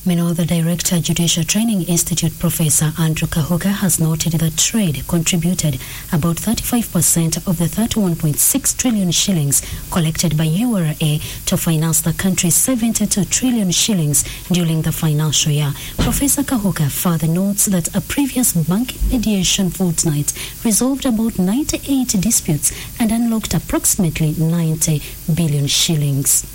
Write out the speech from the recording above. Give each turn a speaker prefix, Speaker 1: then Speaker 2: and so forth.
Speaker 1: Meanwhile, the Director, Judicial Training Institute, Professor Andrew Kahuga, has noted that trade contributed about 35% of the 31.6 trillion shillings collected by URA to finance the country's 72 trillion shillings during the financial year. Professor Kahuga further notes that a previous bank mediation fortnight resolved about 98 disputes and unlocked approximately 90 billion shillings.